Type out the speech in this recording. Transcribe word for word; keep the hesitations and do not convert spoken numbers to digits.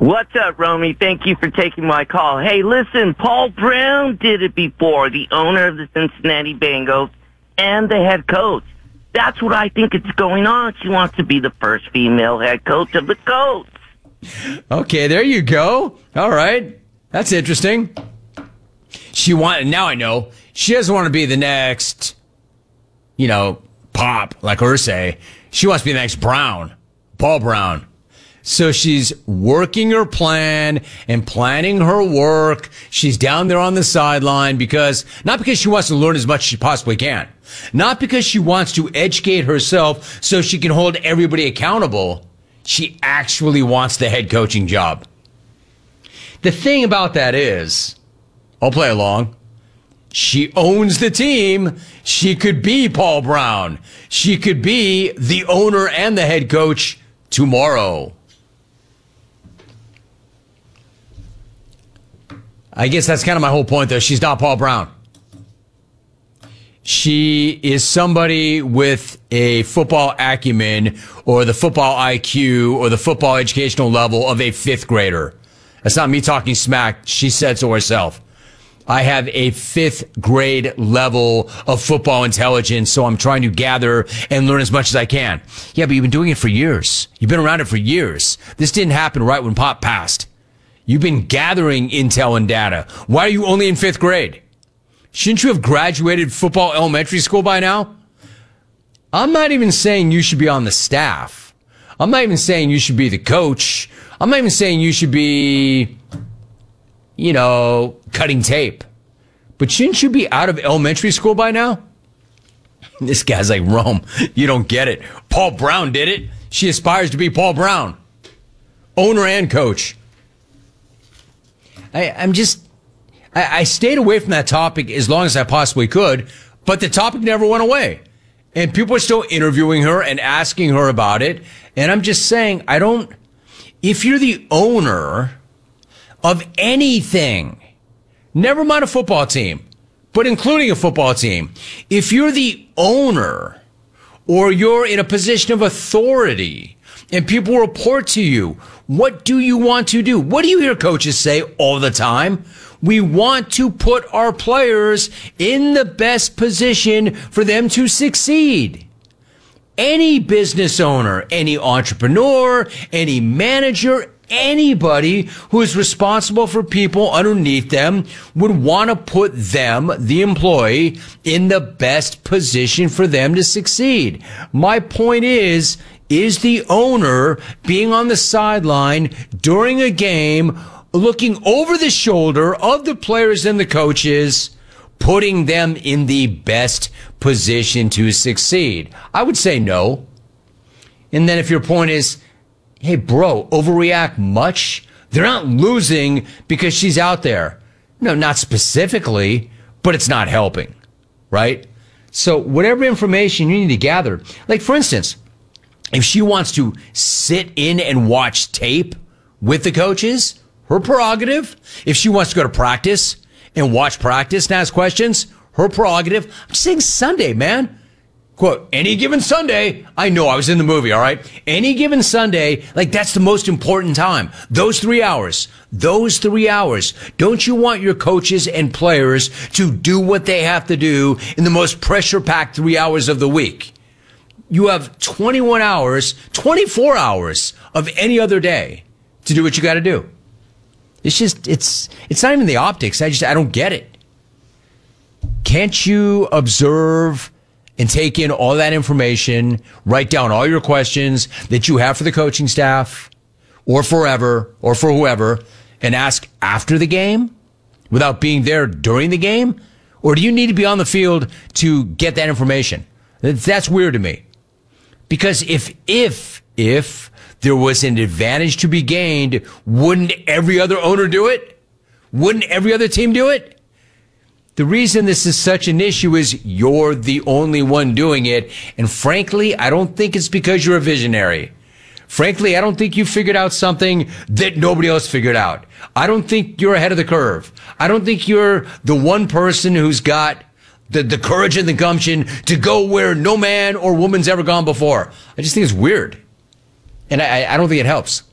What's up, Romy? Thank you for taking my call. Hey, listen, Paul Brown did it before, the owner of the Cincinnati Bengals and the head coach. That's what I think is going on. She wants to be the first female head coach of the Colts. Okay, there you go. All right. That's interesting. She want now I know. She doesn't want to be the next, you know, Pop, like Irsay. She wants to be the next Brown, Paul Brown. So she's working her plan and planning her work. She's down there on the sideline because, not because she wants to learn as much as she possibly can. Not because she wants to educate herself so she can hold everybody accountable. She actually wants the head coaching job. The thing about that is, I'll play along. She owns the team. She could be Paul Brown. She could be the owner and the head coach tomorrow. I guess that's kind of my whole point, though. She's not Paul Brown. She is somebody with a football acumen or the football I Q or the football educational level of a fifth grader. That's not me talking smack. She said so herself. I have a fifth grade level of football intelligence, so I'm trying to gather and learn as much as I can. Yeah, but you've been doing it for years. You've been around it for years. This didn't happen right when Pop passed. You've been gathering intel and data. Why are you only in fifth grade? Shouldn't you have graduated football elementary school by now? I'm not even saying you should be on the staff. I'm not even saying you should be the coach. I'm not even saying you should be, you know, cutting tape. But shouldn't you be out of elementary school by now? This guy's like, Rome, you don't get it. Paul Brown did it. She aspires to be Paul Brown. Owner and coach. I, I'm just, I, I stayed away from that topic as long as I possibly could, but the topic never went away. And people are still interviewing her and asking her about it. And I'm just saying, I don't, if you're the owner of anything, never mind a football team, but including a football team, if you're the owner or you're in a position of authority and people report to you, what do you want to do? What do you hear coaches say all the time? We want to put our players in the best position for them to succeed. Any business owner, any entrepreneur, any manager, anybody who is responsible for people underneath them would want to put them, the employee, in the best position for them to succeed. My point is, is the owner being on the sideline during a game, looking over the shoulder of the players and the coaches, putting them in the best position to succeed? I would say no. And then if your point is, hey, bro, overreact much? They're not losing because she's out there. No, not specifically, but it's not helping, right? So whatever information you need to gather, like for instance, if she wants to sit in and watch tape with the coaches, her prerogative. If she wants to go to practice and watch practice and ask questions, her prerogative. I'm saying Sunday, man. Quote, any given Sunday, I know I was in the movie, all right? Any given Sunday, like that's the most important time. Those three hours, those three hours. Don't you want your coaches and players to do what they have to do in the most pressure-packed three hours of the week? You have twenty-one hours, twenty-four hours of any other day to do what you got to do. It's just, it's, it's not even the optics. I just, I don't get it. Can't you observe and take in all that information, write down all your questions that you have for the coaching staff or forever or for whoever and ask after the game without being there during the game? Or do you need to be on the field to get that information? That's weird to me. Because if, if, if there was an advantage to be gained, wouldn't every other owner do it? Wouldn't every other team do it? The reason this is such an issue is you're the only one doing it. And frankly, I don't think it's because you're a visionary. Frankly, I don't think you figured out something that nobody else figured out. I don't think you're ahead of the curve. I don't think you're the one person who's got the, the courage and the gumption to go where no man or woman's ever gone before. I just think it's weird. And I, I don't think it helps.